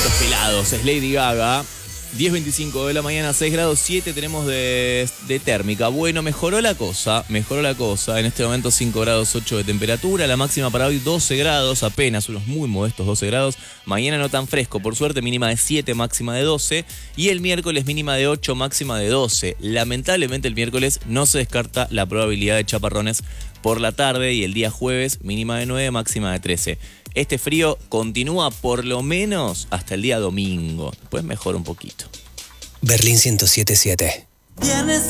Gritos pelados, es Lady Gaga. 10:25 de la mañana, 6 grados 7 tenemos de térmica. Bueno, mejoró la cosa. En este momento 5 grados 8 de temperatura. La máxima para hoy 12 grados, apenas unos muy modestos 12 grados. Mañana no tan fresco, por suerte, mínima de 7, máxima de 12. Y el miércoles mínima de 8, máxima de 12. Lamentablemente el miércoles no se descarta la probabilidad de chaparrones por la tarde. Y el día jueves mínima de 9, máxima de 13. Este frío continúa por lo menos hasta el día domingo. Después mejora un poquito. Berlín 107.7.